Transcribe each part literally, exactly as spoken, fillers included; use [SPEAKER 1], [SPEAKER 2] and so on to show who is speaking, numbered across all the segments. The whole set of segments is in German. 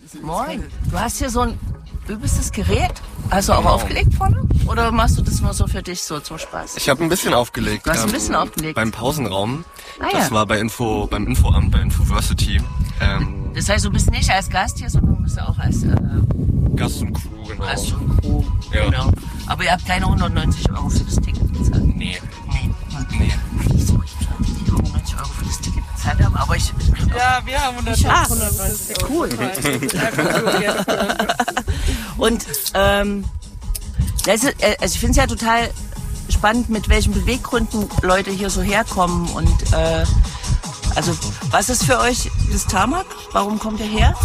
[SPEAKER 1] Moin. Du hast hier so ein übelstes Gerät. Hast du auch genau. aufgelegt vorne? Oder machst du das nur so für dich, so zum Spaß?
[SPEAKER 2] Ich habe ein bisschen aufgelegt.
[SPEAKER 1] Du hast ein
[SPEAKER 2] ähm,
[SPEAKER 1] bisschen aufgelegt?
[SPEAKER 2] Beim Pausenraum.
[SPEAKER 1] Ah,
[SPEAKER 2] das
[SPEAKER 1] ja.
[SPEAKER 2] war bei Info, beim Infoamt, bei Infoversity. Ähm,
[SPEAKER 1] das heißt, du bist nicht als Gast hier, sondern du bist auch als... Äh,
[SPEAKER 2] Gast und Crew, genau.
[SPEAKER 1] Gast und Crew, ja. Genau. Aber ihr habt keine hundertneunzig Euro für das Ticket bezahlt?
[SPEAKER 2] Nee. Nee. Nee.
[SPEAKER 1] Wieso? Ich habe die hundertneunzig Euro für das Ticket bezahlt haben, aber ich...
[SPEAKER 3] Ja, wir haben hundertneunzig Euro.
[SPEAKER 1] Cool. Und, ähm... Das ist, also ich finde es ja total spannend, mit welchen Beweggründen Leute hier so herkommen. Und äh, also was ist für euch das Tarmac? Warum kommt ihr her?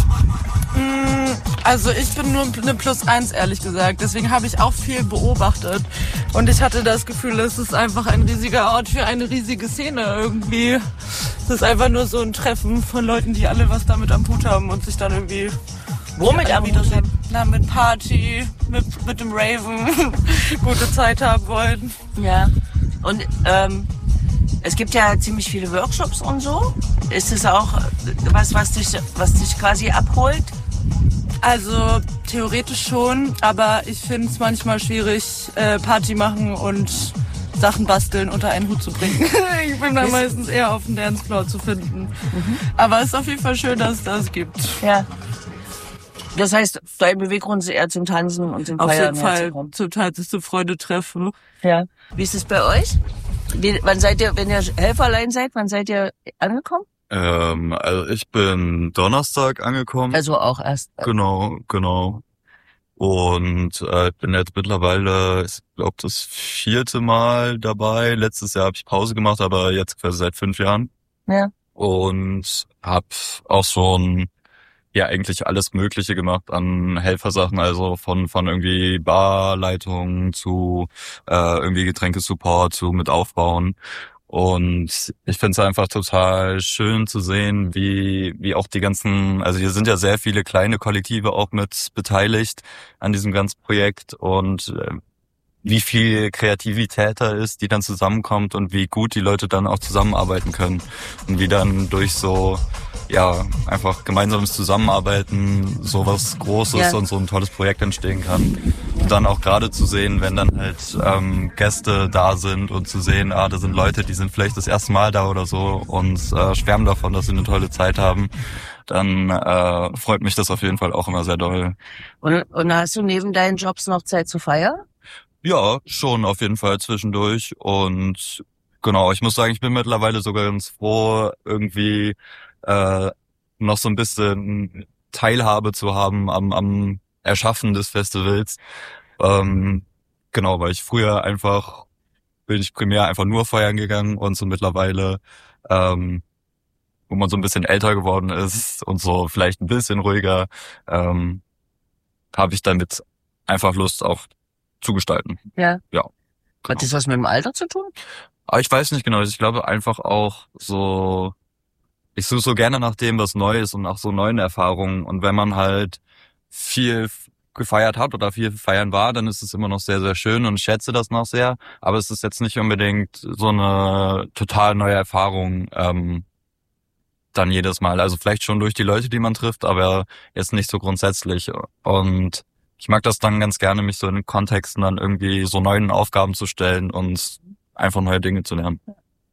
[SPEAKER 3] Also ich bin nur eine Plus eins, ehrlich gesagt. Deswegen habe ich auch viel beobachtet. Und ich hatte das Gefühl, es ist einfach ein riesiger Ort für eine riesige Szene irgendwie. Es ist einfach nur so ein Treffen von Leuten, die alle was damit am Hut haben und sich dann irgendwie...
[SPEAKER 1] Womit am Hut haben?
[SPEAKER 3] Na, mit Party, mit, mit dem Raven, gute Zeit haben wollen.
[SPEAKER 1] Ja, und ähm, es gibt ja ziemlich viele Workshops und so. Ist es auch was, was dich, was dich quasi abholt?
[SPEAKER 3] Also theoretisch schon, aber ich finde es manchmal schwierig, äh, Party machen und Sachen basteln unter einen Hut zu bringen. Ich bin dann meistens eher auf dem Dancefloor zu finden. Mhm. Aber es ist auf jeden Fall schön, dass es das gibt.
[SPEAKER 1] Ja. Das heißt, dein Beweggrund ist eher zum Tanzen und zum Feiern.
[SPEAKER 3] Auf jeden Fall, zum Teil sich zu Freude treffen.
[SPEAKER 1] Ja. Wie ist es bei euch? Wie, wann seid ihr, wenn ihr Helferlein seid, wann seid ihr angekommen?
[SPEAKER 4] Ähm, also ich bin Donnerstag angekommen.
[SPEAKER 1] Also auch erst.
[SPEAKER 4] Genau, genau. Und äh, ich bin jetzt mittlerweile, ich glaube, das vierte Mal dabei. Letztes Jahr habe ich Pause gemacht, aber jetzt quasi seit fünf Jahren.
[SPEAKER 1] Ja.
[SPEAKER 4] Und habe auch schon ja eigentlich alles Mögliche gemacht an Helfersachen, also von von irgendwie Barleitung zu äh, irgendwie Getränkesupport zu mit Aufbauen. Und ich finde es einfach total schön zu sehen, wie wie auch die ganzen, also hier sind ja sehr viele kleine Kollektive auch mit beteiligt an diesem ganzen Projekt und äh, wie viel Kreativität da ist, die dann zusammenkommt und wie gut die Leute dann auch zusammenarbeiten können und wie dann durch so ja einfach gemeinsames Zusammenarbeiten so was Großes ja. und so ein tolles Projekt entstehen kann. Und dann auch gerade zu sehen, wenn dann halt ähm, Gäste da sind und zu sehen, ah, da sind Leute, die sind vielleicht das erste Mal da oder so und äh, schwärmen davon, dass sie eine tolle Zeit haben, dann äh, freut mich das auf jeden Fall auch immer sehr doll.
[SPEAKER 1] Und, und hast du neben deinen Jobs noch Zeit zu feiern?
[SPEAKER 4] Ja, schon auf jeden Fall zwischendurch und genau, ich muss sagen, ich bin mittlerweile sogar ganz froh, irgendwie äh, noch so ein bisschen Teilhabe zu haben am, am Erschaffen des Festivals. Ähm, genau, weil ich früher einfach, bin ich primär einfach nur feiern gegangen und so mittlerweile, ähm, wo man so ein bisschen älter geworden ist und so vielleicht ein bisschen ruhiger, ähm, habe ich damit einfach Lust auch zu gestalten.
[SPEAKER 1] Ja.
[SPEAKER 4] Ja.
[SPEAKER 1] Genau.
[SPEAKER 4] Genau.
[SPEAKER 1] Hat das was mit dem Alter zu tun?
[SPEAKER 4] Aber ich weiß nicht genau. Ich glaube einfach auch so, ich suche so gerne nach dem, was neu ist und nach so neuen Erfahrungen. Und wenn man halt viel gefeiert hat oder viel feiern war, dann ist es immer noch sehr, sehr schön und ich schätze das noch sehr. Aber es ist jetzt nicht unbedingt so eine total neue Erfahrung ähm, dann jedes Mal. Also vielleicht schon durch die Leute, die man trifft, aber jetzt nicht so grundsätzlich. Und ich mag das dann ganz gerne, mich so in Kontexten dann irgendwie so neuen Aufgaben zu stellen und einfach neue Dinge zu lernen.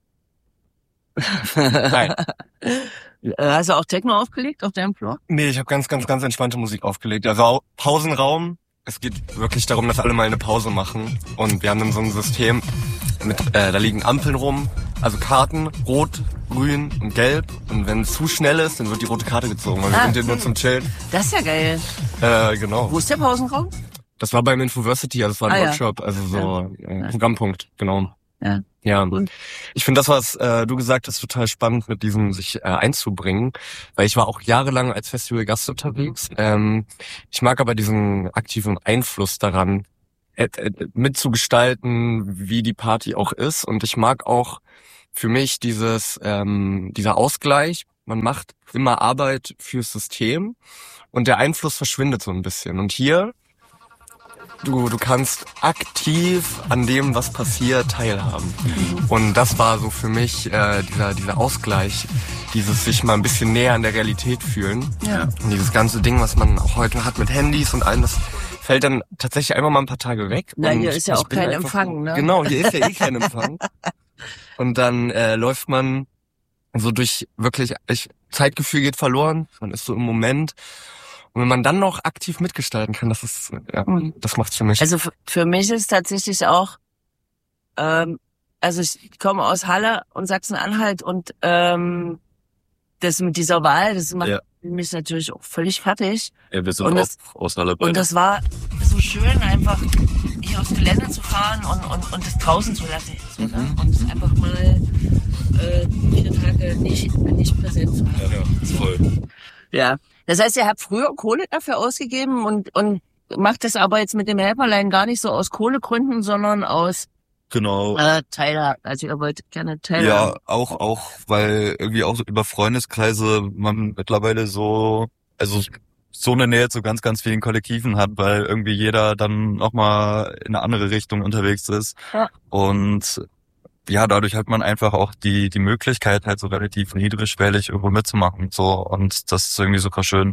[SPEAKER 2] Nein.
[SPEAKER 1] Hast du auch Techno aufgelegt auf deinem Floor?
[SPEAKER 2] Nee, ich habe ganz, ganz, ganz entspannte Musik aufgelegt. Also auch Pausenraum. Es geht wirklich darum, dass alle mal eine Pause machen. Und wir haben dann so ein System, mit, äh, da liegen Ampeln rum, also Karten, rot, grün und gelb. Und wenn es zu schnell ist, dann wird die rote Karte gezogen. Und wir
[SPEAKER 1] Ah,
[SPEAKER 2] sind hier nur zum Chillen.
[SPEAKER 1] Das ist ja geil.
[SPEAKER 2] Äh, genau.
[SPEAKER 1] Wo ist der Pausenraum?
[SPEAKER 2] Das war beim Infoversity, also es war ein
[SPEAKER 1] Ah, ja.
[SPEAKER 2] Workshop, also so
[SPEAKER 1] Ja.
[SPEAKER 2] äh, Programmpunkt, genau.
[SPEAKER 1] Ja.
[SPEAKER 2] Ja,
[SPEAKER 1] Cool.
[SPEAKER 2] ich finde das, was äh, du gesagt hast, total spannend mit diesem sich äh, einzubringen, weil ich war auch jahrelang als Festivalgast unterwegs. Ähm, ich mag aber diesen aktiven Einfluss daran, äh, äh, mitzugestalten, wie die Party auch ist. Und ich mag auch für mich dieses ähm, dieser Ausgleich. Man macht immer Arbeit fürs System und der Einfluss verschwindet so ein bisschen. Und hier du, du kannst aktiv an dem, was passiert, teilhaben. Und das war so für mich äh, dieser, dieser Ausgleich, dieses sich mal ein bisschen näher an der Realität fühlen.
[SPEAKER 1] Ja.
[SPEAKER 2] Und dieses ganze Ding, was man auch heute hat mit Handys und allem, das fällt dann tatsächlich einfach mal ein paar Tage weg.
[SPEAKER 1] Na,
[SPEAKER 2] und
[SPEAKER 1] hier ist ja
[SPEAKER 2] ich
[SPEAKER 1] auch
[SPEAKER 2] bin
[SPEAKER 1] kein
[SPEAKER 2] einfach,
[SPEAKER 1] Empfang, ne?
[SPEAKER 2] Genau, hier ist ja eh kein Empfang. Und dann äh, läuft man so durch wirklich, ich, Zeitgefühl geht verloren, man ist so im Moment. Und wenn man dann noch aktiv mitgestalten kann, das ist, ja,
[SPEAKER 1] Mhm.
[SPEAKER 2] das macht's für mich.
[SPEAKER 1] Also f- für mich ist tatsächlich auch, ähm, also ich komme aus Halle und Sachsen-Anhalt und ähm, das mit dieser Wahl, das macht
[SPEAKER 4] Ja.
[SPEAKER 1] mich natürlich auch völlig fertig.
[SPEAKER 4] Ja, wir sind
[SPEAKER 1] Und
[SPEAKER 4] auch
[SPEAKER 1] das-
[SPEAKER 4] aus Halle
[SPEAKER 1] Und
[SPEAKER 4] beide.
[SPEAKER 1] das war so schön, einfach hier aufs Gelände zu fahren und, und, und das draußen zu lassen. So, ne?
[SPEAKER 4] Mhm.
[SPEAKER 1] Und es einfach mal äh, vier Tage nicht, nicht präsent zu haben.
[SPEAKER 4] Ja, ja, voll.
[SPEAKER 1] Ja. Das heißt, ihr habt früher Kohle dafür ausgegeben und, und macht das aber jetzt mit dem Helferlein gar nicht so aus Kohlegründen, sondern aus
[SPEAKER 4] Genau.
[SPEAKER 1] äh, Teilhaben. Also ihr wollt gerne
[SPEAKER 4] Ja,
[SPEAKER 1] teilhaben.
[SPEAKER 4] auch, auch, weil irgendwie auch so über Freundeskreise man mittlerweile so, also so eine Nähe zu ganz, ganz vielen Kollektiven hat, weil irgendwie jeder dann nochmal in eine andere Richtung unterwegs ist.
[SPEAKER 1] Ja.
[SPEAKER 4] Und ja, dadurch hat man einfach auch die, die Möglichkeit, halt so relativ niedrigschwellig irgendwo mitzumachen, so. Und das ist irgendwie super schön.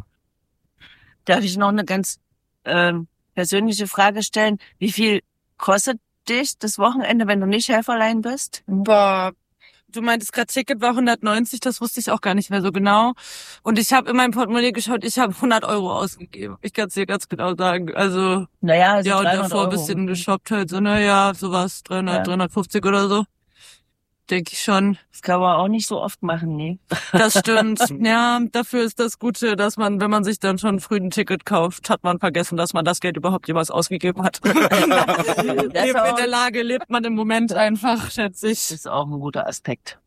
[SPEAKER 1] Darf ich noch eine ganz ähm, persönliche Frage stellen? Wie viel kostet dich das Wochenende, wenn du nicht Helferlein bist?
[SPEAKER 3] Boah, du meintest gerade, Ticket war hundertneunzig, das wusste ich auch gar nicht mehr so genau. Und ich habe in meinem Portemonnaie geschaut, ich habe hundert Euro ausgegeben. Ich kann es dir ganz genau sagen. Also,
[SPEAKER 1] Naja, also
[SPEAKER 3] ja, und
[SPEAKER 1] dreihundert
[SPEAKER 3] davor ein
[SPEAKER 1] Euro.
[SPEAKER 3] bisschen geshoppt halt, so, naja, sowas, dreihundert,
[SPEAKER 1] Ja.
[SPEAKER 3] dreihundertfünfzig oder so. Denke ich schon.
[SPEAKER 1] Das kann man auch nicht so oft machen, nee.
[SPEAKER 3] Das stimmt. Ja, dafür ist das Gute, dass man, wenn man sich dann schon früh ein Ticket kauft, hat man vergessen, dass man das Geld überhaupt jemals ausgegeben hat. lebt in der Lage, lebt man im Moment einfach, schätze
[SPEAKER 1] Das
[SPEAKER 3] ich.
[SPEAKER 1] ist auch ein guter Aspekt.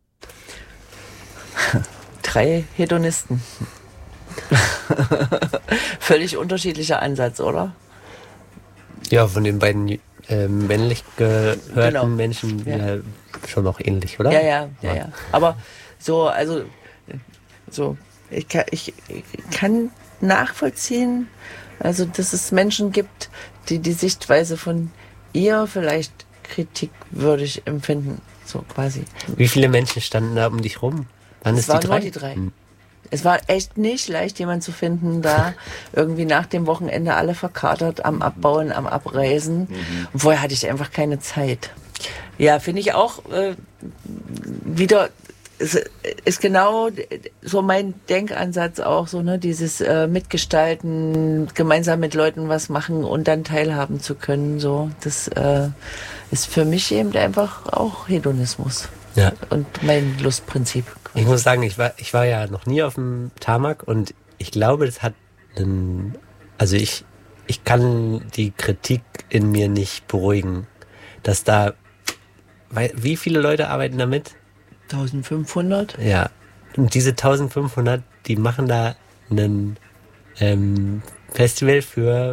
[SPEAKER 1] Drei Hedonisten. Völlig unterschiedlicher Ansatz, oder?
[SPEAKER 5] Ja, von den beiden äh, männlich gehörten
[SPEAKER 1] Genau.
[SPEAKER 5] Menschen
[SPEAKER 1] Ja.
[SPEAKER 5] ja. schon noch ähnlich, oder?
[SPEAKER 1] Ja, ja, ja, ja. Aber so, also, so, ich kann, ich, ich kann nachvollziehen, also, dass es Menschen gibt, die die Sichtweise von ihr vielleicht kritikwürdig empfinden, so quasi.
[SPEAKER 5] Wie viele Menschen standen da um dich rum? Waren
[SPEAKER 1] Es
[SPEAKER 5] es
[SPEAKER 1] waren
[SPEAKER 5] die
[SPEAKER 1] nur
[SPEAKER 5] drei?
[SPEAKER 1] die drei.
[SPEAKER 5] Hm.
[SPEAKER 1] Es war echt nicht leicht, jemanden zu finden, da irgendwie nach dem Wochenende alle verkatert am Abbauen, am Abreisen. Und vorher hatte ich einfach keine Zeit. Ja, finde ich auch äh, wieder, ist, ist genau so mein Denkansatz auch so, ne, dieses äh, Mitgestalten, gemeinsam mit Leuten was machen und dann teilhaben zu können, so. Das äh, ist für mich eben einfach auch Hedonismus
[SPEAKER 5] Ja.
[SPEAKER 1] und mein Lustprinzip.
[SPEAKER 5] Ich muss sagen, ich war, ich war ja noch nie auf dem Tarmac und ich glaube, das hat einen, also ich, ich kann die Kritik in mir nicht beruhigen, dass da, weil, wie viele Leute arbeiten damit?
[SPEAKER 1] eintausendfünfhundert?
[SPEAKER 5] Ja. Und diese eintausendfünfhundert, die machen da einen ähm, Festival für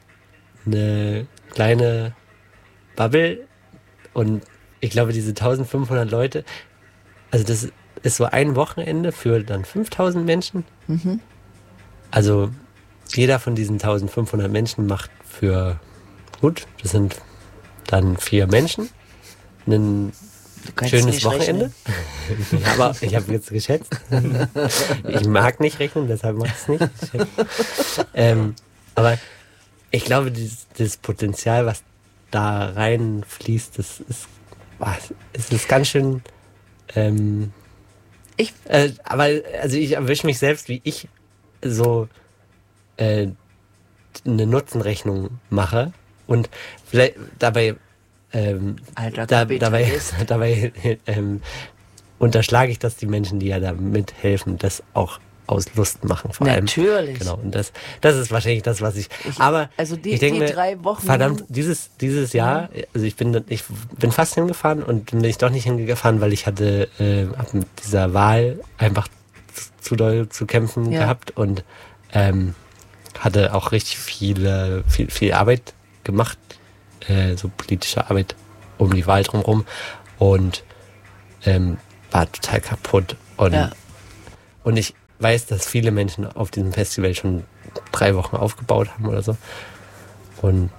[SPEAKER 5] eine kleine Bubble und ich glaube, diese eintausendfünfhundert Leute, also das ist so ein Wochenende für dann fünftausend Menschen.
[SPEAKER 1] Mhm.
[SPEAKER 5] Also jeder von diesen eintausendfünfhundert Menschen macht für, gut, das sind dann vier Menschen, ein
[SPEAKER 1] Du kannst
[SPEAKER 5] schönes
[SPEAKER 1] nicht
[SPEAKER 5] Wochenende.
[SPEAKER 1] rechnen.
[SPEAKER 5] Aber ich habe jetzt geschätzt. Ich mag nicht rechnen, deshalb mache ich es nicht. ähm, aber ich glaube, dieses, dieses Potenzial, was da reinfließt, das ist, was, es ist ganz schön. Ähm,
[SPEAKER 1] Ich-
[SPEAKER 5] äh, aber also ich erwische mich selbst, wie ich so äh, eine Nutzenrechnung mache und vielleicht dabei ähm,
[SPEAKER 1] Alter
[SPEAKER 5] da, dabei,
[SPEAKER 1] Kapitalist.
[SPEAKER 5] dabei ähm, unterschlage ich, dass die Menschen, die ja da mithelfen, das auch aus Lust machen, vor allem.
[SPEAKER 1] Natürlich.
[SPEAKER 5] Genau. Und das, das ist wahrscheinlich das, was ich. aber
[SPEAKER 1] also die-
[SPEAKER 5] ich denke
[SPEAKER 1] die
[SPEAKER 5] mir,
[SPEAKER 1] drei Wochen-
[SPEAKER 5] verdammt, dieses dieses Jahr, also ich bin ich bin fast hingefahren und bin ich doch nicht hingefahren, weil ich hatte äh, hab mit dieser Wahl einfach zu doll zu kämpfen
[SPEAKER 1] Ja.
[SPEAKER 5] gehabt und ähm, hatte auch richtig viele viel viel Arbeit gemacht, äh, so politische Arbeit um die Wahl drumherum und ähm, war total kaputt und
[SPEAKER 1] Ja.
[SPEAKER 5] und ich weiß, dass viele Menschen auf diesem Festival schon drei Wochen aufgebaut haben oder so. Und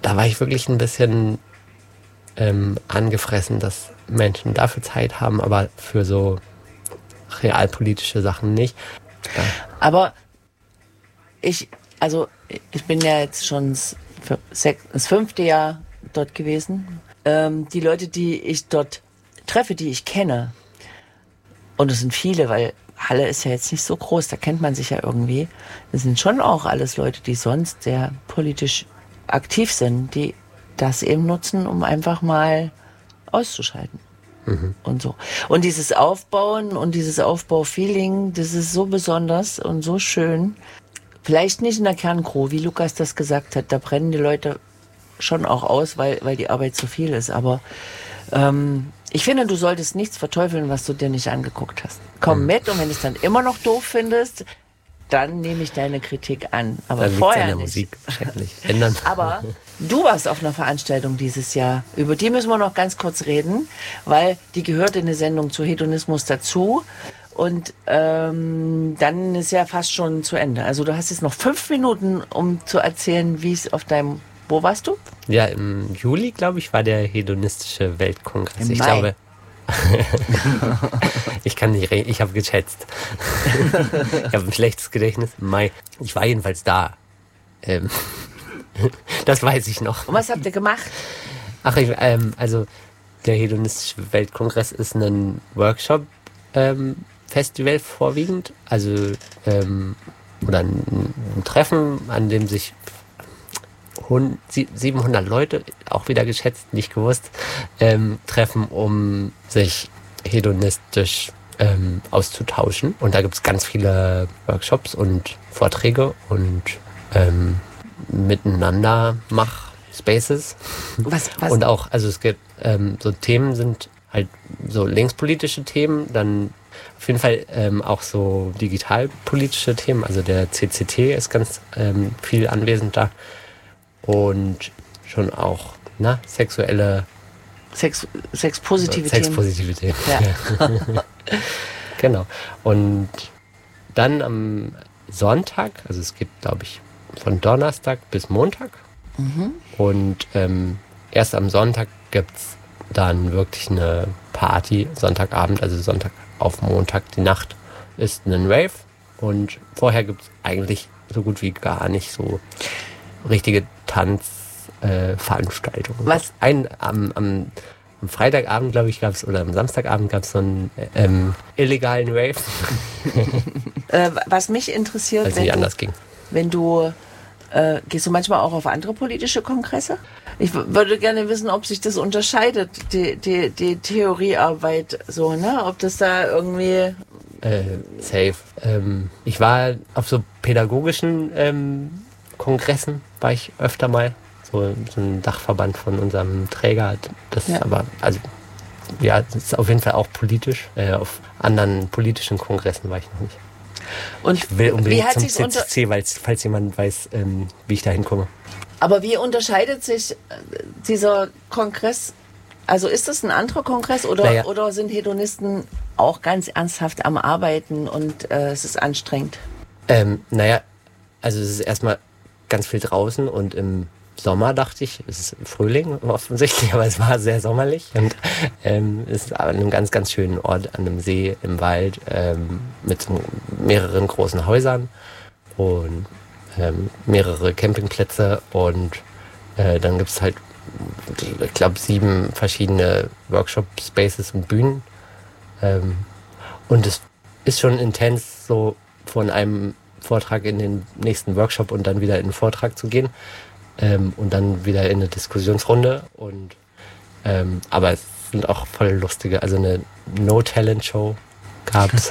[SPEAKER 5] da war ich wirklich ein bisschen ähm, angefressen, dass Menschen dafür Zeit haben, aber für so realpolitische Sachen nicht. Ja.
[SPEAKER 1] Aber ich, also ich bin ja jetzt schon das, das fünfte Jahr dort gewesen. Ähm, die Leute, die ich dort treffe, die ich kenne, und es sind viele, weil Halle ist ja jetzt nicht so groß, da kennt man sich ja irgendwie. Das sind schon auch alles Leute, die sonst sehr politisch aktiv sind, die das eben nutzen, um einfach mal auszuschalten. Mhm. Und so. Und dieses Aufbauen und dieses Aufbaufeeling, das ist so besonders und so schön. Vielleicht nicht in der Kerngruppe, wie Lukas das gesagt hat, da brennen die Leute schon auch aus, weil, weil die Arbeit zu viel ist. Aber ähm, ich finde, du solltest nichts verteufeln, was du dir nicht angeguckt hast. Komm mhm. mit, und wenn du es dann immer noch doof findest, dann nehme ich deine Kritik an. Aber
[SPEAKER 5] dann
[SPEAKER 1] vorher
[SPEAKER 5] an der
[SPEAKER 1] nicht.
[SPEAKER 5] Musik wahrscheinlich. Ändern.
[SPEAKER 1] Aber du warst auf einer Veranstaltung dieses Jahr. Über die müssen wir noch ganz kurz reden, weil die gehört in eine Sendung zu Hedonismus dazu. Und ähm, dann ist ja fast schon zu Ende. Also du hast jetzt noch fünf Minuten, um zu erzählen, wie es auf deinem... Wo warst du?
[SPEAKER 5] Ja, im Juli, glaube ich, war der hedonistische Weltkongress.
[SPEAKER 1] Im
[SPEAKER 5] ich
[SPEAKER 1] Mai.
[SPEAKER 5] glaube... ich kann nicht reden, ich habe geschätzt. Ich habe ein schlechtes Gedächtnis. Im Mai. Ich war jedenfalls da. Ähm, das weiß ich noch.
[SPEAKER 1] Und was habt ihr gemacht?
[SPEAKER 5] Ach, ich, ähm, also der hedonistische Weltkongress ist ein Workshop ähm, Festival vorwiegend, also ähm, oder ein, ein Treffen, an dem sich siebenhundert Leute, auch wieder geschätzt, nicht gewusst, ähm, treffen, um sich hedonistisch ähm, auszutauschen. Und da gibt es ganz viele Workshops und Vorträge und ähm, miteinander Mach-Spaces.
[SPEAKER 1] Was, was?
[SPEAKER 5] Und auch, also es gibt ähm, so Themen sind halt so linkspolitische Themen, dann auf jeden Fall ähm, auch so digitalpolitische Themen, also der C C T ist ganz ähm, viel anwesend da. Und schon auch, na, sexuelle...
[SPEAKER 1] Sex, sexpositive
[SPEAKER 5] Sexpositive Themen.
[SPEAKER 1] Themen. Ja.
[SPEAKER 5] Genau. Und dann am Sonntag, also es geht, glaube ich, von Donnerstag bis Montag. Mhm. Und ähm, erst am Sonntag gibt es dann wirklich eine Party, Sonntagabend, also Sonntag auf Montag, die Nacht ist ein Rave. Und vorher gibt es eigentlich so gut wie gar nicht so richtige Tanzveranstaltungen. Äh, Was? Ein, am, am, am Freitagabend, glaube ich, gab es, oder am Samstagabend gab es so einen ähm, illegalen Rave.
[SPEAKER 1] äh, was mich interessiert,
[SPEAKER 5] Weil es nicht anders ging.
[SPEAKER 1] Wenn du, äh, gehst du manchmal auch auf andere politische Kongresse? Ich w- würde gerne wissen, ob sich das unterscheidet, die, die, die Theoriearbeit so, ne? Ob das da irgendwie...
[SPEAKER 5] Äh, safe. Ähm, ich war auf so pädagogischen ähm, Kongressen war ich öfter mal. So, so ein Dachverband von unserem Träger. Das
[SPEAKER 1] ja.
[SPEAKER 5] ist aber, also, ja, das ist auf jeden Fall auch politisch. Äh, auf anderen politischen Kongressen war ich noch nicht.
[SPEAKER 1] Und
[SPEAKER 5] ich will unbedingt zum
[SPEAKER 1] C C
[SPEAKER 5] C, weil, falls jemand weiß, ähm, wie ich da hinkomme.
[SPEAKER 1] Aber wie unterscheidet sich dieser Kongress? Also ist das ein anderer Kongress oder,
[SPEAKER 5] naja.
[SPEAKER 1] oder sind Hedonisten auch ganz ernsthaft am Arbeiten und äh, es ist anstrengend?
[SPEAKER 5] Ähm, naja, also es ist erstmal ganz viel draußen und im Sommer dachte ich, es ist Frühling offensichtlich, aber es war sehr sommerlich und ähm, es ist an einem ganz, ganz schönen Ort, an einem See im Wald ähm, mit so mehreren großen Häusern und ähm, mehrere Campingplätze und äh, dann gibt es halt, ich glaube, sieben verschiedene Workshop-Spaces und Bühnen ähm, und es ist schon intens, so von einem Vortrag in den nächsten Workshop und dann wieder in den Vortrag zu gehen ähm, und dann wieder in eine Diskussionsrunde und ähm, aber es sind auch voll lustige, also eine No-Talent-Show gab's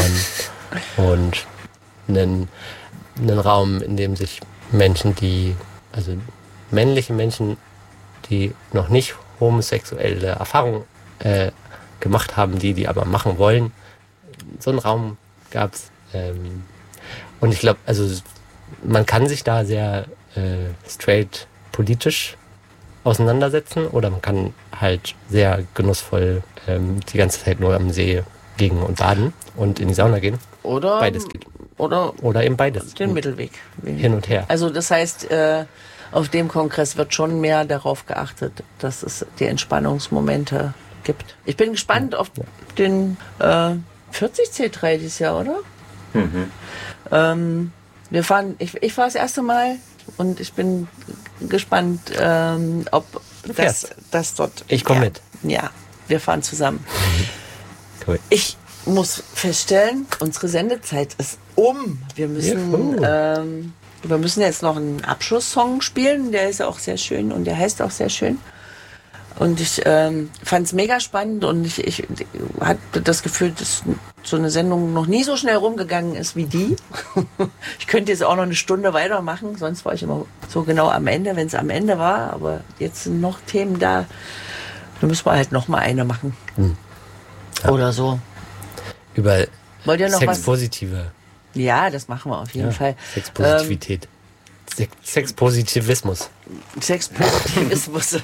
[SPEAKER 5] ähm, und einen, einen Raum, in dem sich Menschen, die, also männliche Menschen, die noch nicht homosexuelle Erfahrungen äh, gemacht haben, die die aber machen wollen, so einen Raum gab's ähm, und ich glaube, also man kann sich da sehr äh, straight politisch auseinandersetzen oder man kann halt sehr genussvoll ähm, die ganze Zeit nur am See liegen und baden und in die Sauna gehen.
[SPEAKER 1] Oder
[SPEAKER 5] beides geht.
[SPEAKER 1] Oder,
[SPEAKER 5] oder eben beides.
[SPEAKER 1] Den Mittelweg.
[SPEAKER 5] Hin und her.
[SPEAKER 1] Also das heißt, äh, auf dem Kongress wird schon mehr darauf geachtet, dass es die Entspannungsmomente gibt. Ich bin gespannt auf den äh, vierzig C drei dieses Jahr, oder? Mhm. Ähm, wir fahren, ich, ich fahre das erste Mal und ich bin gespannt, ähm, ob das, das dort...
[SPEAKER 5] Ich komme
[SPEAKER 1] ja,
[SPEAKER 5] mit.
[SPEAKER 1] Ja, wir fahren zusammen.
[SPEAKER 5] Cool.
[SPEAKER 1] Ich muss feststellen, unsere Sendezeit ist um. Wir müssen, ähm, wir müssen jetzt noch einen Abschlusssong spielen. Der ist auch sehr schön und der heißt auch sehr schön. Und ich ähm, fand es mega spannend und ich, ich hatte das Gefühl, dass so eine Sendung noch nie so schnell rumgegangen ist wie die. Ich könnte jetzt auch noch eine Stunde weitermachen, sonst war ich immer so genau am Ende, wenn es am Ende war. Aber jetzt sind noch Themen da. Da müssen wir halt noch mal eine machen. Hm. Ja. Oder so.
[SPEAKER 5] Über
[SPEAKER 1] Wollt ihr noch
[SPEAKER 5] Sexpositive.
[SPEAKER 1] Was? Ja, das machen wir auf jeden
[SPEAKER 5] ja,
[SPEAKER 1] Fall.
[SPEAKER 5] Sexpositivität. Ähm, Sex Sexpositivismus.
[SPEAKER 1] Sexpositivismus.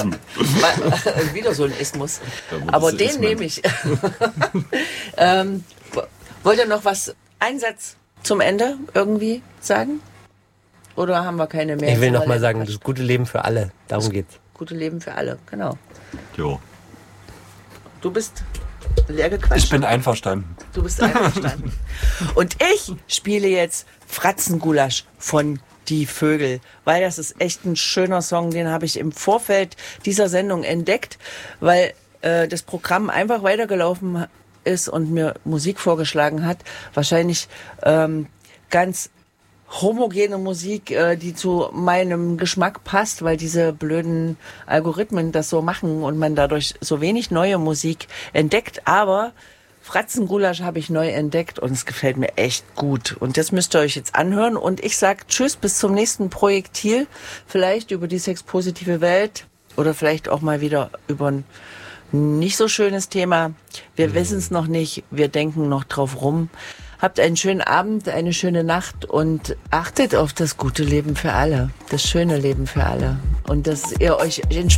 [SPEAKER 1] Wieder so ein Ismus. Aber den Ismen. Nehme ich. ähm, wollt ihr noch was, einen Satz zum Ende irgendwie sagen? Oder haben wir keine mehr?
[SPEAKER 5] Ich will noch mal sagen, das gute Leben für alle. Darum
[SPEAKER 1] das
[SPEAKER 5] geht's.
[SPEAKER 1] Gute Leben für alle, genau.
[SPEAKER 4] Jo.
[SPEAKER 1] Du bist leer gequatscht.
[SPEAKER 6] Ich bin einverstanden.
[SPEAKER 1] Du bist einverstanden. Und ich spiele jetzt Fratzengulasch von Die Vögel, weil das ist echt ein schöner Song, den habe ich im Vorfeld dieser Sendung entdeckt, weil äh, das Programm einfach weitergelaufen ist und mir Musik vorgeschlagen hat. Wahrscheinlich ähm, ganz homogene Musik, äh, die zu meinem Geschmack passt, weil diese blöden Algorithmen das so machen und man dadurch so wenig neue Musik entdeckt. Aber Fratzengulasch habe ich neu entdeckt und es gefällt mir echt gut. Und das müsst ihr euch jetzt anhören. Und ich sag tschüss, bis zum nächsten Projektil. Vielleicht über die sexpositive Welt oder vielleicht auch mal wieder über ein nicht so schönes Thema. Wir mhm. wissen es noch nicht. Wir denken noch drauf rum. Habt einen schönen Abend, eine schöne Nacht und achtet auf das gute Leben für alle, das schöne Leben für alle. Und dass ihr euch